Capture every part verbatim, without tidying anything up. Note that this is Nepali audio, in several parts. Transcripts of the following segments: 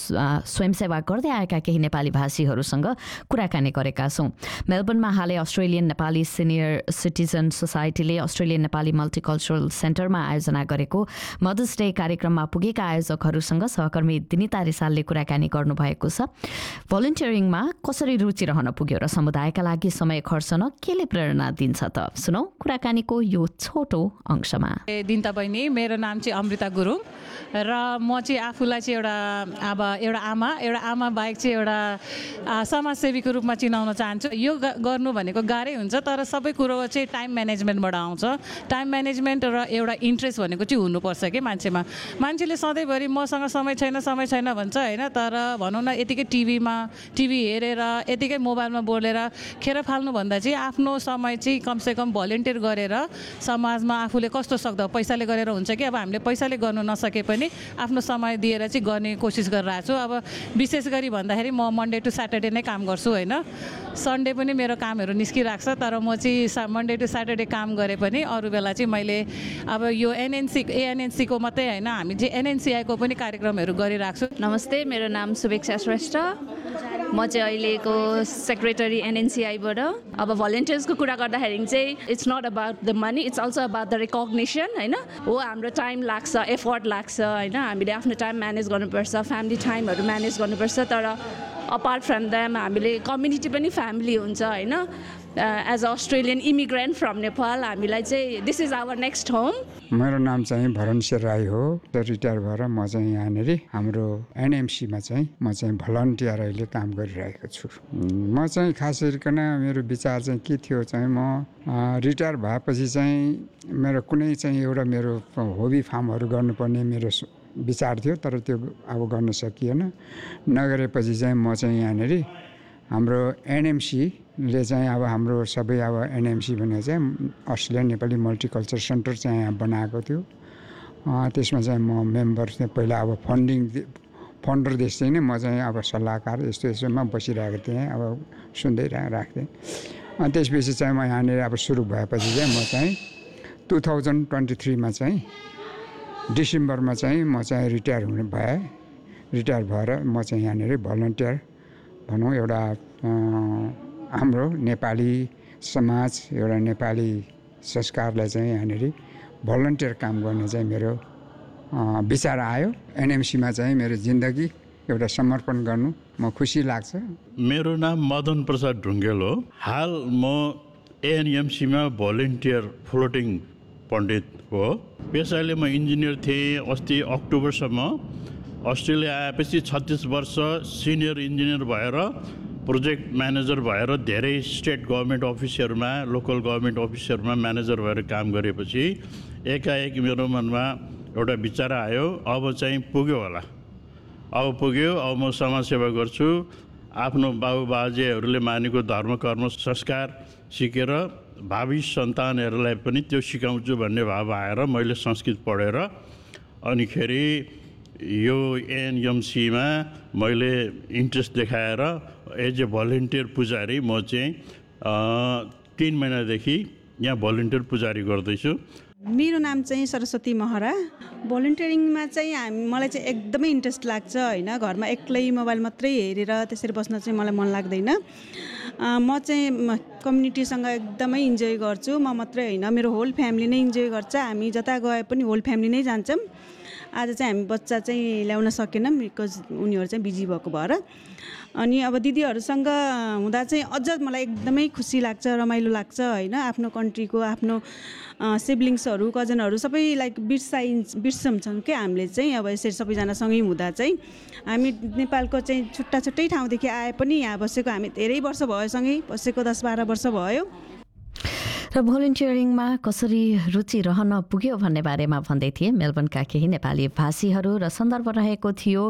स्वयंसेवा गर्दै आएका केही नेपाली भाषीहरूसँग कुराकानी गरेका छौँ। मेलबर्नमा हालै Australian Nepali senior citizen सोसाइटीले Australian Nepali multicultural सेन्टरमा आयोजना गरेको मदर्स डे कार्यक्रममा पुगेका आयोजकहरूसँग सहकर्मी दिनिता रिसालले कुराकानी गर्नुभएको छ। भोलिन्टियरिङमा कसरी रुचि रहन पुग्यो र समुदायका लागि समय खर्चन केले प्रेरणा दिन्छ त? सुनौ कुराकानीको यो छोटो अंशमा। दिनता बहिनी, मेरो नाम चाहिँ अमृता गुरुङ र म चाहिँ आफूलाई चाहिँ एउटा अब एउटा आमा एउटा आमा बाहेक चाहिँ एउटा समाजसेवीको रूपमा चिनाउन चाहन्छु। यो गर्नु भनेको गाह्रै हुन्छ, तर सबै कुरो चाहिँ टाइम म्यानेजमेन्टबाट आउँछ। टाइम म्यानेजमेन्ट र एउटा इन्ट्रेस्ट भनेको चाहिँ हुनुपर्छ कि मान्छेमा। मान्छेले सधैँभरि मसँग समय छैन समय छैन भन्छ होइन, तर भनौँ न यतिकै टिभीमा टिभी हेरेर यतिकै मोबाइलमा बोलेर खेर फाल्नुभन्दा चाहिँ आफ्नो समय चाहिँ कमसेकम भलिन्टियर गरेर समाजमा आफूले कस्तो सक्दो पैसाले गरेर हुन्छ कि अब हामीले पैसाले गर्नु नसके पनि आफ्नो समय दिएर चाहिँ गर्ने कोसिस गरिरहेको छु। अब विशेष गरी भन्दाखेरि म मन्डे टु स्याटरडे नै काम गर्छु होइन, सन्डे पनि मेरो कामहरू निस्किरहेको छ, तर म चाहिँ सा मन्डे टु स्याटरडे काम गरे पनि अरू बेला चाहिँ मैले अब यो एनएनसी एएनएनसीको मात्रै होइन, हामी चाहिँ एनएनसिआईको पनि कार्यक्रमहरू गरिरहेको छु। नमस्ते, मेरो नाम शुभेक्षा श्रेष्ठ, म चाहिँ अहिलेको सेक्रेटरी एनएनसिआईबाट। अब भलिन्टियर्सको कुरा गर्दाखेरि चाहिँ it's not about the money, it's also about the recognition होइन। हो, हाम्रो टाइम लाग्छ, एफोर्ट लाग्छ होइन, हामीले आफ्नो टाइम म्यानेज गर्नुपर्छ, फ्यामिली टाइमहरू म्यानेज गर्नुपर्छ, तर अपार्ट फ्रम द्याम हामीले कम्युनिटी पनि फ्यामिली हुन्छ होइन। As a Australian immigrant from Nepal हामीलाई चाहिँ this is our next home. मेरो नाम चाहिँ भरणशेर राई हो, रिटायर भएर म चाहिँ यहाँनिर हाम्रो एनएमसीमा चाहिँ म चाहिँ भलन्टियर अहिले काम गरिरहेको छु। म चाहिँ खास गरिकन मेरो विचार चाहिँ के थियो चाहिँ म रिटायर भएपछि चाहिँ मेरो कुनै चाहिँ एउटा मेरो हबी फार्महरू गर्नुपर्ने मेरो विचार थियो, तर त्यो अब गर्न सकिएन। नगरेपछि चाहिँ म चाहिँ यहाँनिर हाम्रो एनएमसीले चाहिँ अब हाम्रो सबै अब एनएमसी भनेर चाहिँ अस्ट्रेलियन नेपाली मल्टिकल्चर सेन्टर चाहिँ यहाँ बनाएको थियो। त्यसमा चाहिँ म मेम्बर थिएँ पहिला। अब फन्डिङ फन्डर देश चाहिँ नै म चाहिँ अब सल्लाहकार यस्तो यस्तोमा बसिरहेको थिएँ, अब सुन्दै राख्थेँ। अनि त्यसपछि चाहिँ म यहाँनिर अब सुरु भएपछि चाहिँ म चाहिँ टु थाउजन्ड ट्वेन्टी थ्रीमा चाहिँ डिसेम्बरमा चाहिँ म चाहिँ रिटायर हुने भएँ। रिटायर भएर म चाहिँ यहाँनिर भलन्टियर भनौँ एउटा हाम्रो नेपाली समाज एउटा नेपाली संस्कारलाई चाहिँ यहाँनिर भलन्टियर काम गर्ने चाहिँ मेरो विचार आयो। एनएमसीमा चाहिँ मेरो जिन्दगी एउटा समर्पण गर्नु म खुसी लाग्छ। मेरो नाम मदन प्रसाद ढुङ्गेल हो। हाल म एएनएमसीमा भलन्टियर फ्लोटिङ पण्डित हो। पेसाले म इन्जिनियर थिएँ। अस्ति अक्टोबरसम्म अस्ट्रेलिया आएपछि छत्तिस वर्ष सिनियर इन्जिनियर भएर प्रोजेक्ट म्यानेजर भएर धेरै state government अफिसहरूमा local government अफिसहरूमा manager भएर काम गरेपछि एकाएक मेरो मनमा एउटा विचार आयो, अब चाहिँ पुग्यो होला, अब पुग्यो, अब म समाजसेवा गर्छु। आफ्नो बाबु बाजेहरूले मानेको धर्म कर्म संस्कार सिकेर भावी सन्तानहरूलाई पनि त्यो सिकाउँछु भन्ने भाव आएर मैले संस्कृत पढेर अनिखेरि यो एएनएमसीमा मैले इन्ट्रेस्ट देखाएर एज ए भलिन्टियर पुजारी म चाहिँ तिन महिनादेखि यहाँ भलिन्टियर पुजारी गर्दैछु। मेरो नाम चाहिँ सरस्वती महरा। भलिन्टियरिङमा चाहिँ हामी मलाई चाहिँ एकदमै इन्ट्रेस्ट लाग्छ होइन। घरमा एक्लै मोबाइल मात्रै हेरेर त्यसरी बस्न चाहिँ मलाई मन लाग्दैन। म चाहिँ कम्युनिटीसँग एकदमै इन्जोय गर्छु। म मात्रै होइन, मेरो होल फ्यामिली नै इन्जोय गर्छ। हामी जता गए पनि होल फ्यामिली नै जान्छौँ। आज चाहिँ हामी बच्चा चाहिँ ल्याउन सकेनौँ बिकज उनीहरू चाहिँ बिजी भएको भएर। अनि अब दिदीहरूसँग हुँदा चाहिँ अझ मलाई एकदमै खुसी लाग्छ, रमाइलो लाग्छ होइन। आफ्नो कन्ट्रीको आफ्नो सिब्लिङ्सहरू कजनहरू सबै लाइक बिर्साइन्छ बिर्सन्छौँ क्या हामीले चाहिँ। अब यसरी सबैजना सँगै हुँदा चाहिँ हामी नेपालको चाहिँ छुट्टा छुट्टै ठाउँदेखि आए पनि यहाँ बसेको हामी धेरै वर्ष भयो, सँगै बसेको दस बाह्र वर्ष भयो। र भोलिन्टियरिङमा कसरी रुचि रहन पुग्यो भन्ने बारेमा भन्दै थिए मेलबर्नका केही नेपाली भाषीहरू र सन्दर्भ रहेको थियो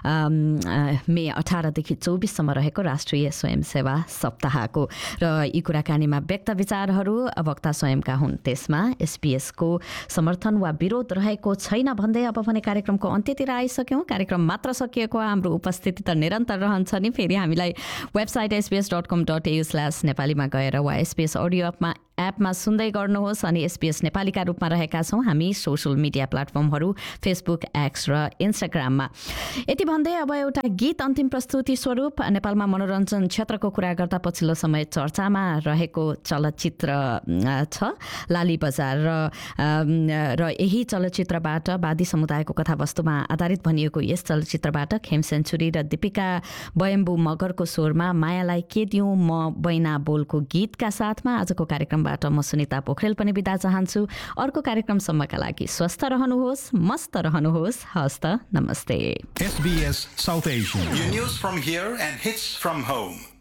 मे अठारदेखि चौबिससम्म रहेको राष्ट्रिय स्वयंसेवा सप्ताहको। र यी कुराकानीमा व्यक्त विचारहरू वक्ता स्वयंका हुन्। त्यसमा एसपीएसको समर्थन वा विरोध रहेको छैन भन्दै अब भने कार्यक्रमको अन्त्यतिर आइसक्यौँ। कार्यक्रम मात्र सकिएको, हाम्रो उपस्थिति त निरन्तर रहन्छ नि। फेरि हामीलाई वेबसाइट एसबीएस डट कम डट एयु स्ल्यास नेपालीमा गएर वा एसबीएस अडियो एपमा एप एपमा सुन्दै गर्नुहोस् अनि एसबीएस नेपालीका रूपमा रहेका छौँ हामी सोसल मिडिया प्लेटफर्महरू फेसबुक, एक्स र इन्स्टाग्राममा। यति भन्दै अब एउटा गीत अन्तिम प्रस्तुति स्वरूप नेपालमा मनोरञ्जन क्षेत्रको कुरा गर्दा पछिल्लो समय चर्चामा रहेको चलचित्र छ लाली बजार र र यही चलचित्रबाट वादी समुदायको कथावस्तुमा आधारित भनिएको यस चलचित्रबाट खेम सेन्चुरी र दीपिका बयम्बु मगरको स्वरमा मायालाई के दिउँ म बैना बोलको गीतका साथमा आजको कार्यक्रमबाट म सुनिता पोखरेल पनि बिदा चाहन्छु। अर्को कार्यक्रमसम्मका लागि स्वस्थ रहनुहोस्, मस्त रहनुहोस्, हस्त नमस्ते। S B S South Asian. Your news from here and hits from home.